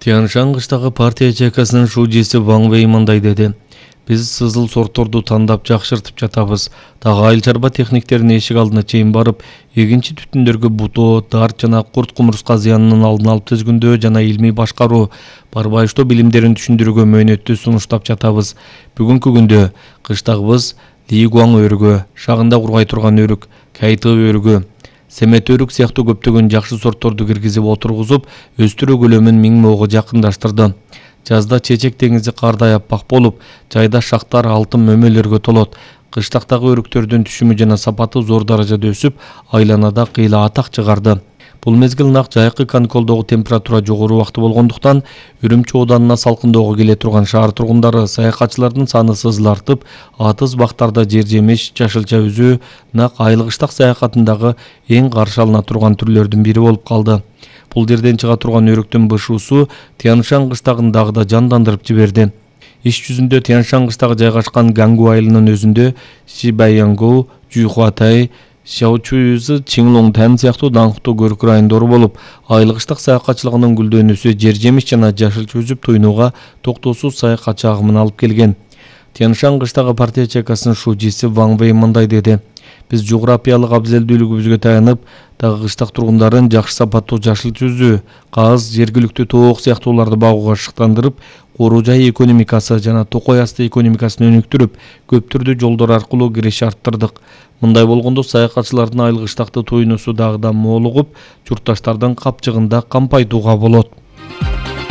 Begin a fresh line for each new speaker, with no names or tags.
Тянь-Шань кыштагы партия чайкасынын шуудиси Ван Вэй мындай деди. Биз сызыл сортторду тандап жакшыртып жатабыз. Дагы айыл чарба техниктеринин эшик алдына чейин барып, эгинчи түтүндөргө бутоо, дарт жана курт кумурска зыянынын алдын алып түзгүндөө жана илмий башкаруу, барбайыштоо билимдерин түшүндүрүүгө мөөнөттүү сунуштап жатабыз. Бүгүнкү күндө кыштагыбыз Лигуаң өрүгө, шагында кургай турган өрүк, Кайты өрүгө, Семет өрүк сыяктуу көптөгөн жакшы сортторду киргизип отургузуп, өстүрүү көлөмүн 1000 моого жакындаштырды. Жазда Чечек деңизи кардай аппак болуп, жайда шактар алтын мөмөлөргө толот. Кыштактагы өрүктөрдүн түшүмү жана сапаты зор даражада өсүп, айланада кыйла атак чыгарды. Бул мезгил нак жайкы каникулдогу температура жогору убакты болгондуктан, Үрүмчү ооданына салкындоого келе турган шаар тургундары саякатчылардын саны сызыл артып, атыз бактарда жер жемиш, жашылча үзүү нак айыл кыштак саякатындагы эң каршы алына турган түрлөрдүн бири болуп калды. Бул жерден чыга турган өрүктүн бышуусу Тянь-Шань кыштагын дагы да жандандырып жиберди. Иш жүзүндө Тянь-Шань кыштагы жайгашкан Гангу айылынын өзүндө Шибайянгу, Жуйхуатай, Шаочуюзы, Чинглонгтан сыяктуу даңктуу көрүк райондору болуп, айыл кыштак саякатчылыгынын гүлдөнүүсү жер жемиш жана жашылча үзүп туйнууга токтоосуз саякатчы агымын алып келген. Тянь-Шань кыштагы партия чайкасынын шуудиси Ван Вэй мындай деди. Биз жографиялык абзелдүүлүгүбүзгө таянып, дагы кыштак тургундарын жакшы сапаттуу жашылча үзүү, каз, жергиликтүү тоок сыяктууларды багууга шыктандырып, коруу жай экономикасы жана токой асты экономикасын өнүктүрүп, көп түрдүү жолдор аркылуу кириш арттырдык. Мындай болгондо саякатчылардын айыл кыштакты туйнуусу дагы да молугуп, журтташтардын капчыгында кампайтууга болот.